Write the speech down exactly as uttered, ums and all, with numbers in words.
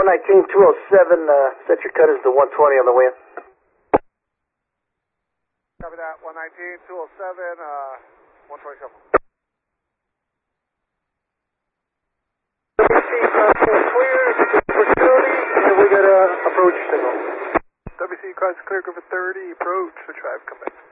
one nineteen, two oh seven, uh, set your cutters to one twenty on the wind. Copy that, one nineteen, two oh seven, uh, one twenty shuffle. W C cross clear, facility, and we got a approach signal. W C cross clear, Griffin thirty, approach, the tribe, come back.